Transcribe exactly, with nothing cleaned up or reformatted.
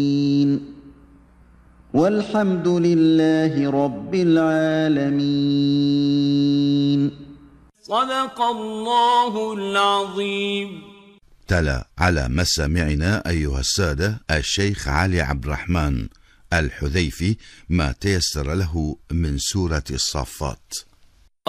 والحمد لله رب العالمين. صدق الله العظيم. تلا على مسامعنا أيها السادة الشيخ علي عبد الرحمن الحذيفي ما تيسر له من سورة الصافات.